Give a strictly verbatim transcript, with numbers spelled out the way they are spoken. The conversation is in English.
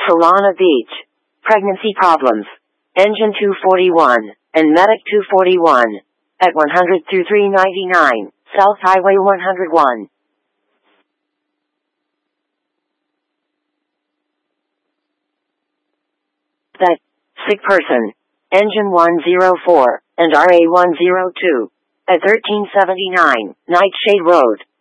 Solana Beach. Pregnancy problems. Engine two forty-one, and Medic two forty-one. At one hundred through three ninety-nine, South Highway one oh one. That. Sick person. Engine one oh four, and R A one oh two. At thirteen seventy-nine, Nightshade Road.